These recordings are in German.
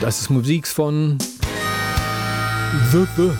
Das ist Musik von The.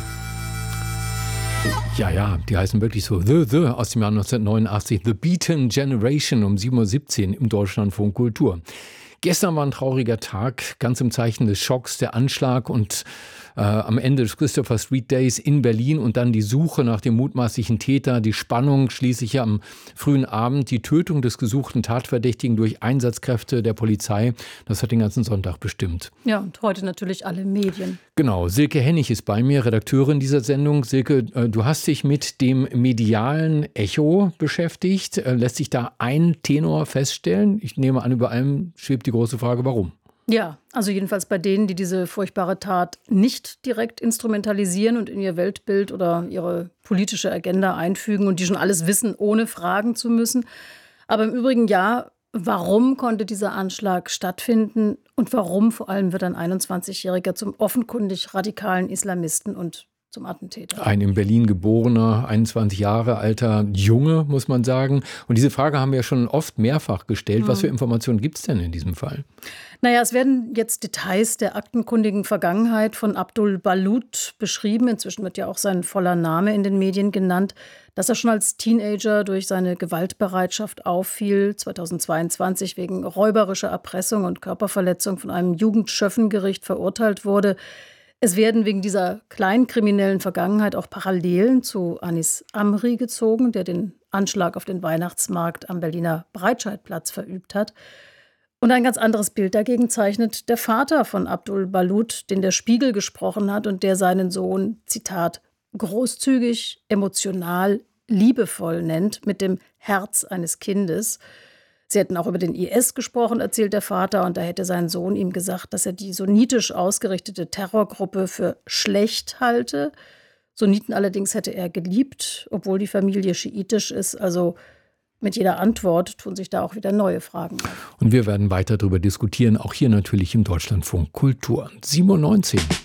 Ja, die heißen wirklich so The aus dem Jahr 1989. The Beaten Generation um 7:17 Uhr im Deutschlandfunk Kultur. Gestern war ein trauriger Tag, ganz im Zeichen des Schocks, der Anschlag und am Ende des Christopher Street Days in Berlin und dann die Suche nach dem mutmaßlichen Täter, die Spannung, schließlich am frühen Abend die Tötung des gesuchten Tatverdächtigen durch Einsatzkräfte der Polizei. Das hat den ganzen Sonntag bestimmt. Ja, und heute natürlich alle Medien. Genau, Silke Hennig ist bei mir, Redakteurin dieser Sendung. Silke, du hast dich mit dem medialen Echo beschäftigt. Lässt sich da ein Tenor feststellen? Ich nehme an, über allem schwebt die große Frage, warum? Ja, also jedenfalls bei denen, die diese furchtbare Tat nicht direkt instrumentalisieren und in ihr Weltbild oder ihre politische Agenda einfügen und die schon alles wissen, ohne fragen zu müssen. Aber im Übrigen ja, warum konnte dieser Anschlag stattfinden und warum vor allem wird ein 21-Jähriger zum offenkundig radikalen Islamisten und zum Attentäter? Ein in Berlin geborener, 21 Jahre alter Junge, muss man sagen. Und diese Frage haben wir ja schon oft mehrfach gestellt. Was für Informationen gibt es denn in diesem Fall? Naja, es werden jetzt Details der aktenkundigen Vergangenheit von Abdul Balut beschrieben. Inzwischen wird ja auch sein voller Name in den Medien genannt, dass er schon als Teenager durch seine Gewaltbereitschaft auffiel, 2022 wegen räuberischer Erpressung und Körperverletzung von einem Jugendschöffengericht verurteilt wurde. Es werden wegen dieser kleinkriminellen Vergangenheit auch Parallelen zu Anis Amri gezogen, der den Anschlag auf den Weihnachtsmarkt am Berliner Breitscheidplatz verübt hat. Und ein ganz anderes Bild dagegen zeichnet der Vater von Abdul Balut, den der Spiegel gesprochen hat und der seinen Sohn, Zitat, großzügig, emotional, liebevoll nennt, mit dem Herz eines Kindes. Sie hätten auch über den IS gesprochen, erzählt der Vater, und da hätte sein Sohn ihm gesagt, dass er die sunnitisch ausgerichtete Terrorgruppe für schlecht halte. Sunniten allerdings hätte er geliebt, obwohl die Familie schiitisch ist, also mit jeder Antwort tun sich da auch wieder neue Fragen auf. Und wir werden weiter darüber diskutieren, auch hier natürlich im Deutschlandfunk Kultur. 7:19 Uhr.